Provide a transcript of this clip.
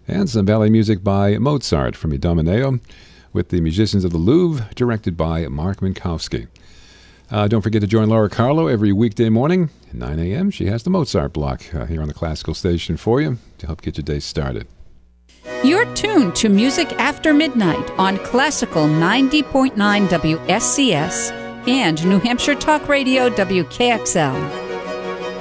And some ballet music by Mozart from Idomeneo with the Musicians of the Louvre, directed by Mark Minkowski. Don't forget to join Laura Carlo every weekday morning at 9 a.m. She has the Mozart block here on the Classical Station for you to help get your day started. You're tuned to Music After Midnight on Classical 90.9 WSCS and New Hampshire Talk Radio WKXL.